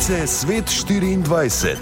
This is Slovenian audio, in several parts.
Novice Svet 24.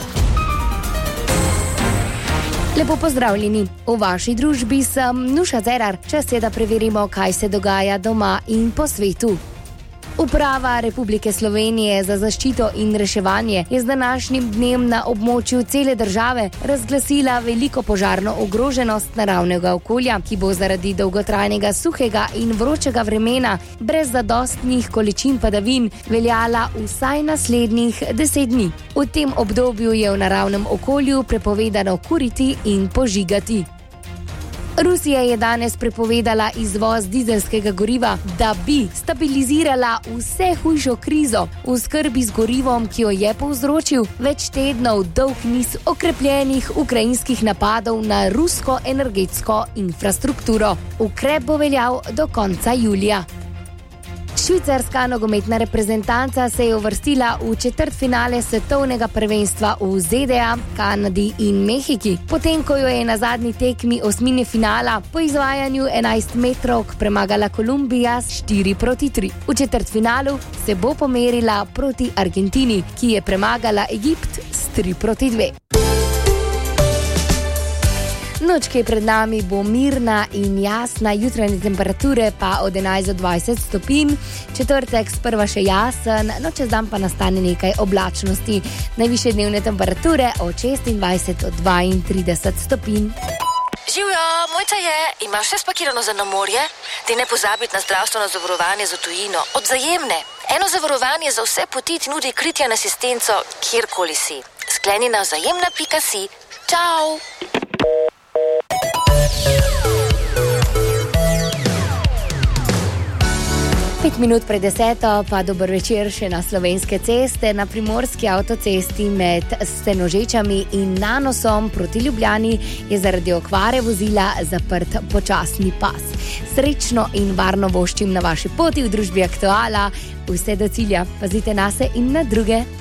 Lepo pozdravljeni. V vaši družbi sem Nuša Cerar. Čas je, da preverimo, kaj se dogaja doma in po svetu. Uprava Republike Slovenije za zaščito in reševanje je z današnjim dnem na območju cele države razglasila veliko požarno ogroženost naravnega okolja, ki bo zaradi dolgotrajnega suhega in vročega vremena brez zadostnih količin padavin veljala vsaj naslednjih 10 dni. V tem obdobju je v naravnem okolju prepovedano kuriti in požigati. Rusija je danes prepovedala izvoz dizelskega goriva, da bi stabilizirala vse hujšo krizo v skrbi z gorivom, ki jo je povzročil več tednov dolg niz okrepljenih ukrajinskih napadov na rusko energetsko infrastrukturo. Ukrep bo veljal do konca julija. Švicarska nogometna reprezentanca se je uvrstila v četrtfinale svetovnega prvenstva v ZDA, Kanadi in Mehiki, potem ko jo je na zadnji tekmi osmine finala po izvajanju 11 metrovk premagala Kolumbija s 4-3. V četrtfinalu se bo pomerila proti Argentini, ki je premagala Egipt s 3-2. Noč, ki je pred nami, bo mirna in jasna, jutranje temperature pa od 11 do 20 stopinj. Četrtek sprva še jasen, no čez dan pa nastane nekaj oblačnosti. Najvišje dnevne temperature od 26 do 32 stopinj. Živjo, mojca je, imaš vse spakirano za na morje? Ti ne pozabiti na zdravstveno zavarovanje za tujino, od Vzajemne. Eno zavarovanje za vse poti ti nudi kritje in asistenco, kjerkoli si. Skleni na vzajemna.si. Čau! 5 minut pred 10, pa dober večer še na Slovenske ceste. Na primorski avtocesti med Stenožečami in Nanosom proti Ljubljani je zaradi okvare vozila zaprt počasni pas. Srečno in varno voščim na vaši poti v družbi Aktuala. Vse do cilja, pazite nase in na druge.